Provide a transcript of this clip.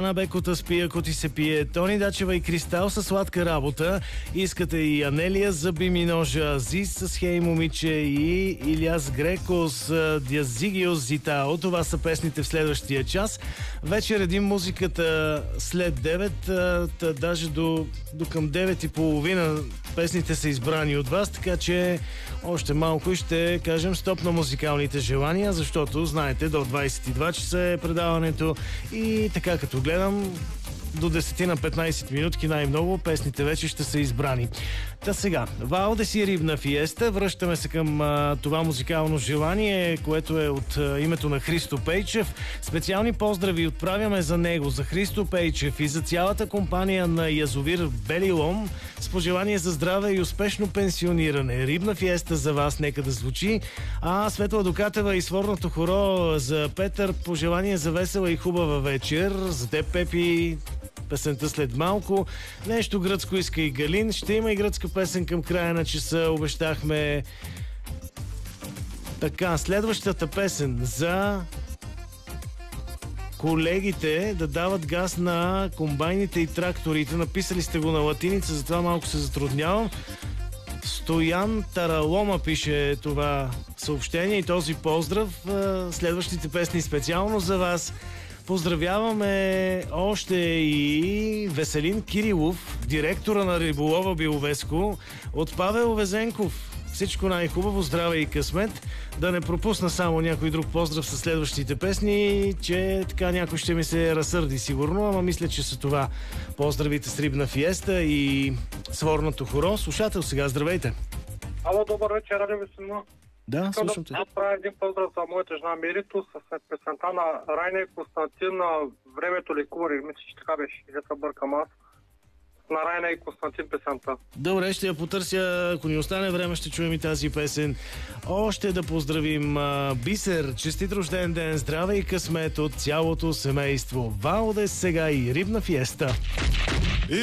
Ана Бекота спи, ако ти се пие, Тони Дачева и Кристал са сладка работа. Искате и Анелия Заби ми ножа, Зис с Хей момиче и Илиас Греко с Диазигиос Зитао. Това са песните в следващия час. Вече редим музиката след 9, даже до към 9:30 песните са избрани от вас, така че още малко и ще кажем стоп на музикалните желания, защото знаете, до 22 часа е предаването и така като гледам до 10 на 15 минутки най-много песните вече ще са избрани. Та сега, Валдес и Рибна фиеста, връщаме се към това музикално желание, което е от името на Христо Пейчев. Специални поздрави отправяме за него, за Христо Пейчев и за цялата компания на язовир Белилом с пожелание за здраве и успешно пенсиониране. Рибна фиеста за вас нека да звучи, а Светла Докатева и Сворното хоро за Петър пожелание за весела и хубава вечер. За теб, Пепи, песента след малко. Нещо гръцко иска и Галин. Ще има и гръцка песен към края на часа. Обещахме. Така, следващата песен за колегите да дават газ на комбайните и тракторите. Написали сте го на латиница, затова малко се затруднявам. Стоян Таралома пише това съобщение и този поздрав. Следващите песни специално за вас. Поздравяваме още и Веселин Кирилов, директора на Риболова Биловеско, от Павел Везенков. Всичко най-хубаво, здраве и късмет. Да не пропусна само някой друг поздрав със следващите песни, че така някой ще ми се разсърди сигурно, ама мисля, че са това поздравите с Рибна фиеста и Сворното хоро. Слушател сега, здравейте! Ало, добър вечер, Радио Веселина. Да, слушам те. Аз правя един поздрав за моята жена Мерито с песента на Райна и Константин на Времето лекува. Мисля, че така беше. И да се бъркам аз. На Райна и Константин песента. Добре, ще я потърся. Ако ни остане време, ще чуем и тази песен. Още да поздравим Бисер. Честит рожден ден, здраве и късмет от цялото семейство. Валдес сега и Рибна фиеста.